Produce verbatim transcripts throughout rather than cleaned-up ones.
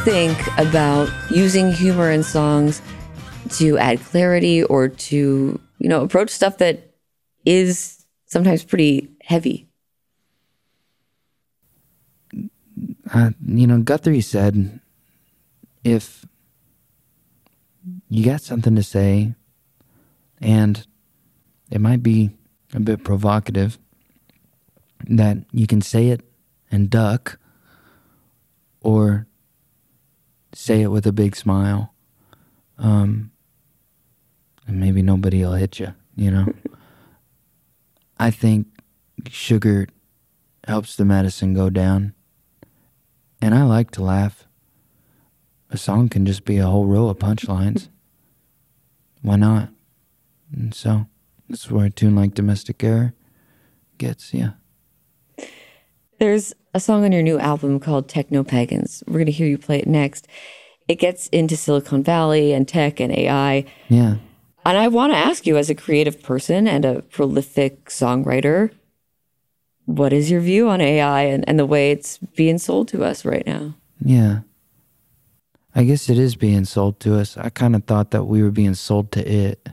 think about using humor in songs to add clarity or to, you know, approach stuff that is sometimes pretty heavy? Uh, you know, Guthrie said, if you got something to say and it might be a bit provocative, that you can say it and duck or say it with a big smile. Um, and maybe nobody will hit you, you know? I think sugar helps the medicine go down. And I like to laugh. A song can just be a whole row of punchlines. Why not? And so that's where a tune like Domestic Error gets, yeah. There's a song on your new album called Techno Pagans. We're going to hear you play it next. It gets into Silicon Valley and tech and A I. Yeah. And I want to ask you, as a creative person and a prolific songwriter, what is your view on A I and, and the way it's being sold to us right now? Yeah. I guess it is being sold to us. I kind of thought that we were being sold to it.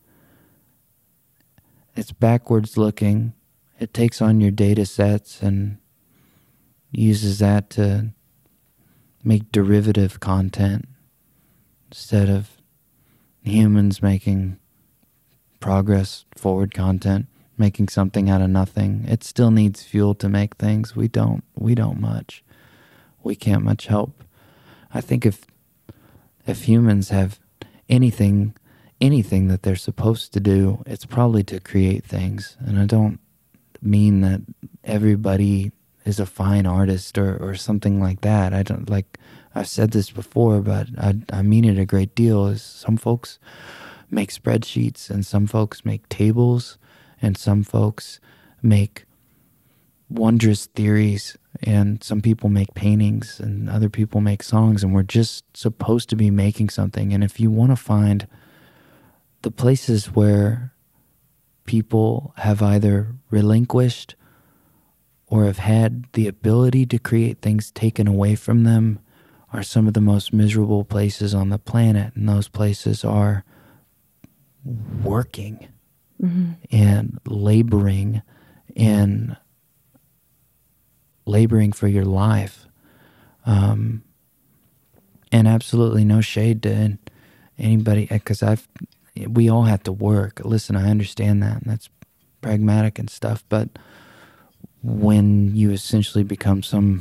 It's backwards looking. It takes on your data sets and uses that to make derivative content instead of humans making progress forward content, making something out of nothing. It still needs fuel to make things. We don't we don't much. We can't much help. I think if if humans have anything anything that they're supposed to do, it's probably to create things. And I don't mean that everybody is a fine artist or, or something like that. I don't like I've said this before, but I I mean it a great deal. Is some folks make spreadsheets and some folks make tables and some folks make wondrous theories and some people make paintings and other people make songs, and we're just supposed to be making something. And if you want to find the places where people have either relinquished or have had the ability to create things taken away from them, are some of the most miserable places on the planet. And those places are working mm-hmm. and laboring and laboring for your life. Um, and absolutely no shade to anybody, because I've, we all have to work. Listen, I understand that, and that's pragmatic and stuff, but when you essentially become some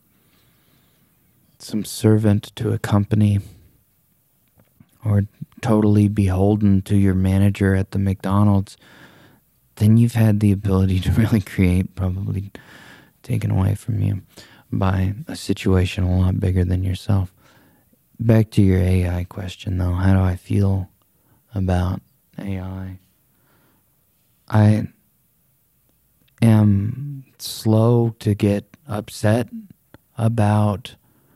some servant to a company or totally beholden to your manager at the McDonald's, then you've had the ability to really create probably taken away from you by a situation a lot bigger than yourself. Back to your A I question, though. How do I feel about A I? I am slow to get upset about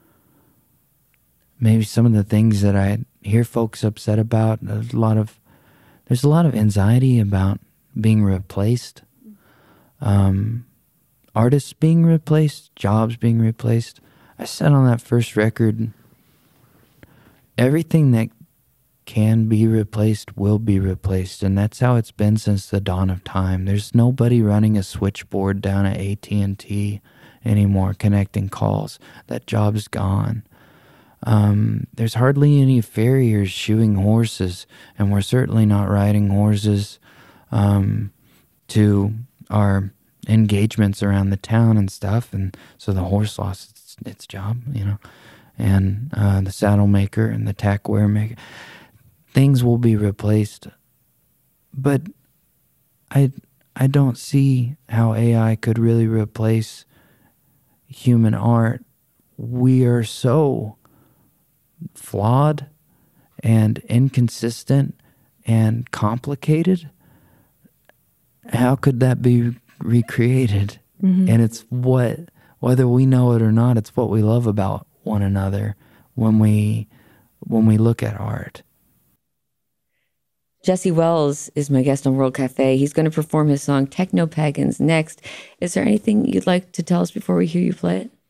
maybe some of the things that I hear folks upset about. There's a lot of there's a lot of anxiety about being replaced, um, artists being replaced, jobs being replaced. I said on that first record, everything that can be replaced will be replaced, and that's how it's been since the dawn of time. There's nobody running a switchboard down at A T and T anymore connecting calls. That job's gone. Um, there's hardly any farriers shoeing horses, and we're certainly not riding horses um, to our engagements around the town and stuff, and so the horse lost its, its job, you know, and uh, the saddle maker and the tack wear maker. Things will be replaced, but I I don't see how A I could really replace human art. We are so flawed and inconsistent and complicated. How could that be recreated? Mm-hmm. And it's what, whether we know it or not, it's what we love about one another when we when we look at art. Jesse Wells is my guest on World Cafe. He's going to perform his song Techno Pagans next. Is there anything you'd like to tell us before we hear you play it?